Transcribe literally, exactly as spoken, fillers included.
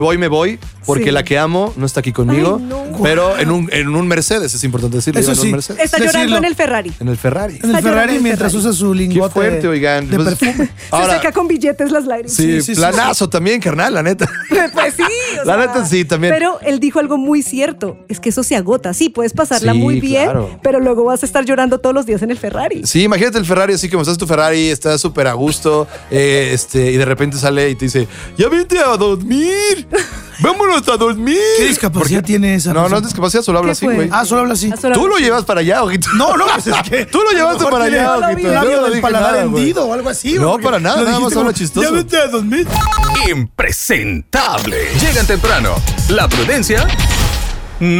Hoy me voy porque Sí. la que amo no está aquí conmigo, Ay, no. pero en un, en un Mercedes, es importante decirlo. Eso iba en un sí. Mercedes. Está Decirlo. llorando en el Ferrari. En el Ferrari. En Está el llorando Ferrari en el mientras Ferrari. usa su Qué lingote fuerte, oigan. de Pues- perfume. Se Ahora, seca con billetes las lágrimas. sí, Sí, sí, sí, planazo también, carnal, la neta. Pues sí. o La sea, neta sí, también. Pero él dijo algo muy cierto. Es que eso se agota. Sí, puedes pasarla Sí, muy bien, claro. pero luego vas a estar llorando todos los días en el Ferrari. Sí, imagínate el Ferrari así como estás en tu Ferrari, estás súper a gusto, eh, este, y de repente sale y te dice, ya vente a dormir, vámonos a dormir. ¿Qué discapacidad tiene esa No, no es persona? discapacidad, solo habla ¿Qué así, fue? güey. Ah, solo habla así. Ah, solo- Tú lo llevas para allá, ojito. No, no, pues es que. Tú lo llevaste a mejor para tiene allá, no lo ojito. vi. Yo labio no del dije paladar nada, güey. hendido o algo así. No, porque para nada, lo nada dijiste más habla como, chistoso. Ya vete a dormir. Impresentable. Llegan temprano. La prudencia